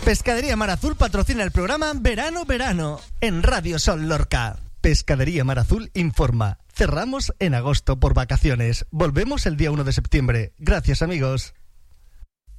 Pescadería Mar Azul patrocina el programa Verano Verano en Radio Sol Lorca. Pescadería Mar Azul informa. Cerramos en agosto por vacaciones. Volvemos el día 1 de septiembre. Gracias, amigos.